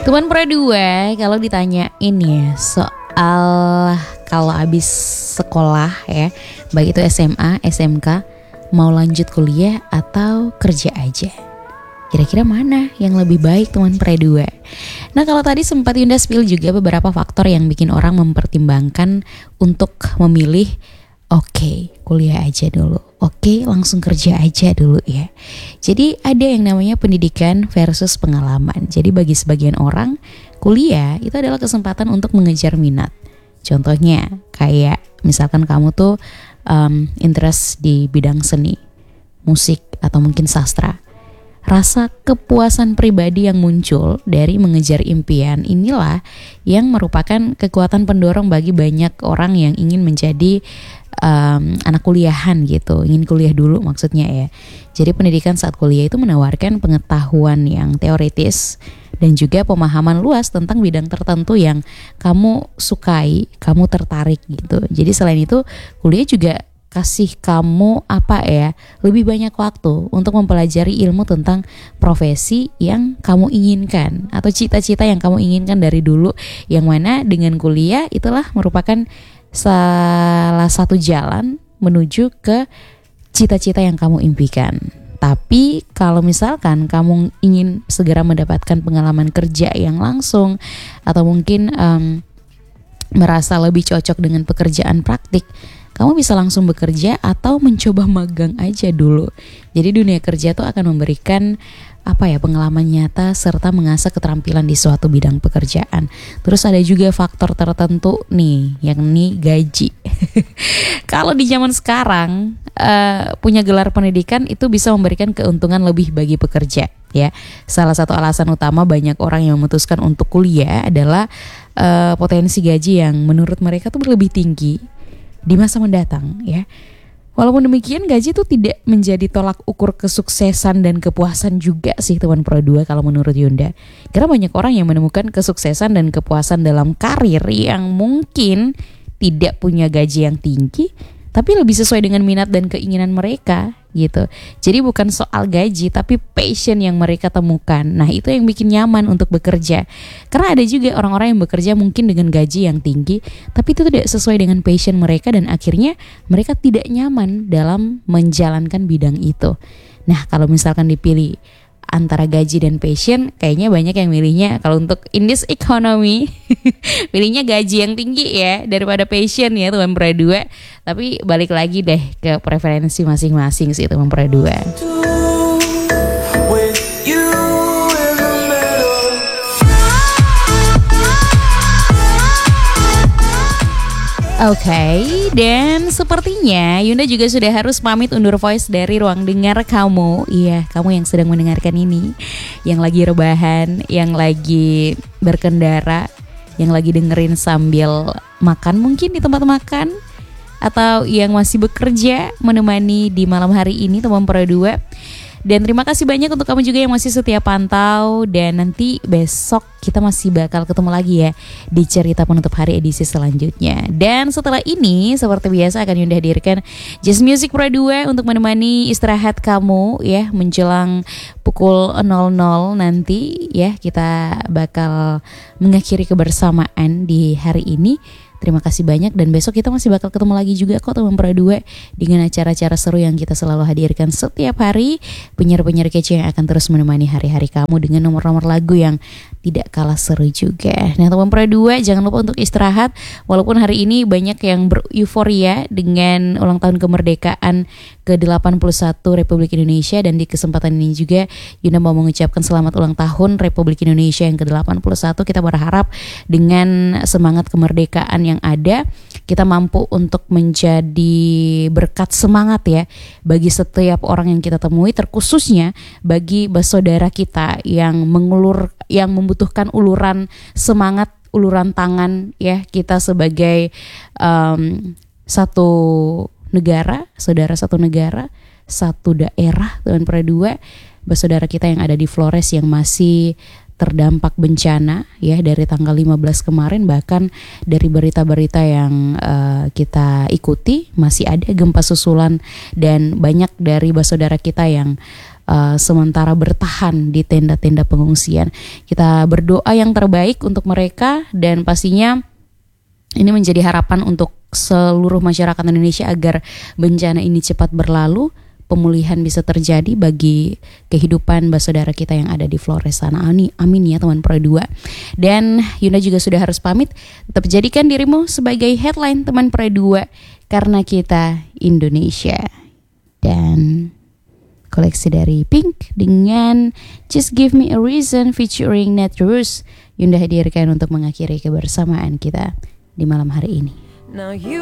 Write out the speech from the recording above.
Teman Pro 2, kalau ditanyain ya soal kalau habis sekolah ya, baik itu SMA, SMK, mau lanjut kuliah atau kerja aja, kira-kira mana yang lebih baik teman Pro 2? Nah, kalau tadi sempat Yunda spill juga beberapa faktor yang bikin orang mempertimbangkan untuk memilih oke, kuliah aja dulu. Oke, langsung kerja aja dulu ya. Jadi ada yang namanya pendidikan versus pengalaman. Jadi bagi sebagian orang, kuliah itu adalah kesempatan untuk mengejar minat. Contohnya kayak misalkan kamu tuh interest di bidang seni, musik, atau mungkin sastra. Rasa kepuasan pribadi yang muncul dari mengejar impian inilah yang merupakan kekuatan pendorong bagi banyak orang yang ingin menjadi anak kuliahan gitu, ingin kuliah dulu maksudnya ya. Jadi pendidikan saat kuliah itu menawarkan pengetahuan yang teoritis dan juga pemahaman luas tentang bidang tertentu yang kamu sukai, kamu tertarik gitu. Jadi selain itu kuliah juga kasih kamu lebih banyak waktu untuk mempelajari ilmu tentang profesi yang kamu inginkan atau cita-cita yang kamu inginkan dari dulu, yang mana dengan kuliah itulah merupakan salah satu jalan menuju ke cita-cita yang kamu impikan. Tapi kalau misalkan kamu ingin segera mendapatkan pengalaman kerja yang langsung atau mungkin merasa lebih cocok dengan pekerjaan praktik, kamu bisa langsung bekerja atau mencoba magang aja dulu. Jadi dunia kerja tuh akan memberikan pengalaman nyata serta mengasah keterampilan di suatu bidang pekerjaan. Terus ada juga faktor tertentu nih, yakni gaji. Kalau di zaman sekarang punya gelar pendidikan itu bisa memberikan keuntungan lebih bagi pekerja ya. Salah satu alasan utama banyak orang yang memutuskan untuk kuliah adalah potensi gaji yang menurut mereka tuh lebih tinggi di masa mendatang ya. Walaupun demikian, gaji itu tidak menjadi tolak ukur kesuksesan dan kepuasan juga sih teman Pro 2 kalau menurut Yunda. Karena banyak orang yang menemukan kesuksesan dan kepuasan dalam karir yang mungkin tidak punya gaji yang tinggi, tapi lebih sesuai dengan minat dan keinginan mereka gitu. Jadi bukan soal gaji, tapi passion yang mereka temukan. Nah, itu yang bikin nyaman untuk bekerja. Karena ada juga orang-orang yang bekerja mungkin dengan gaji yang tinggi, tapi itu tidak sesuai dengan passion mereka dan akhirnya mereka tidak nyaman dalam menjalankan bidang itu. Nah, kalau misalkan dipilih antara gaji dan passion, kayaknya banyak yang milihnya kalau untuk in this economy pilihnya gaji yang tinggi ya daripada passion ya teman Pro 2. Tapi balik lagi deh ke preferensi masing-masing sih teman Pro 2. Oke, dan sepertinya Yunda juga sudah harus pamit undur voice dari ruang dengar kamu. Iya, kamu yang sedang mendengarkan ini, yang lagi rebahan, yang lagi berkendara, yang lagi dengerin sambil makan mungkin di tempat makan, atau yang masih bekerja menemani di malam hari ini teman Pro 2. Dan terima kasih banyak untuk kamu juga yang masih setia pantau. Dan nanti besok kita masih bakal ketemu lagi ya di cerita penutup hari edisi selanjutnya. Dan setelah ini seperti biasa akan Yunda hadirkan Just Music Pro 2 untuk menemani istirahat kamu ya menjelang pukul 00 nanti ya. Kita bakal mengakhiri kebersamaan di hari ini. Terima kasih banyak dan besok kita masih bakal ketemu lagi juga kok teman Pro 2 dengan acara-acara seru yang kita selalu hadirkan setiap hari. Penyiar-penyiar kece yang akan terus menemani hari-hari kamu dengan nomor-nomor lagu yang tidak kalah seru juga. Nah teman Pro 2 jangan lupa untuk istirahat. Walaupun hari ini banyak yang beruforia dengan ulang tahun kemerdekaan ke-81 Republik Indonesia. Dan di kesempatan ini juga Yunda mau mengucapkan selamat ulang tahun Republik Indonesia yang ke-81. Kita berharap dengan semangat kemerdekaan yang ada, kita mampu untuk menjadi berkat semangat ya bagi setiap orang yang kita temui, terkhususnya bagi saudara kita yang membutuhkan uluran semangat, uluran tangan ya. Kita sebagai satu negara, saudara satu negara, satu daerah teman Pro 2, bersaudara kita yang ada di Flores yang masih terdampak bencana ya dari tanggal 15 kemarin. Bahkan dari berita-berita yang kita ikuti masih ada gempa susulan dan banyak dari saudara kita yang sementara bertahan di tenda-tenda pengungsian. Kita berdoa yang terbaik untuk mereka, dan pastinya ini menjadi harapan untuk seluruh masyarakat Indonesia agar bencana ini cepat berlalu, pemulihan bisa terjadi bagi kehidupan saudara kita yang ada di Flores sana. Amin ya teman Pro 2. Dan Yunda juga sudah harus pamit. Tetap jadikan dirimu sebagai headline teman Pro 2, karena kita Indonesia. Dan koleksi dari Pink dengan Just Give Me a Reason featuring Netrus Yunda hadirkan untuk mengakhiri kebersamaan kita di malam hari ini.